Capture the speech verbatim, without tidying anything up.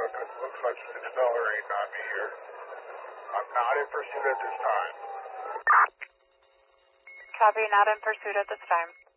It looks like it's accelerating on me here. I'm not in pursuit at this time. Copy, not in pursuit at this time.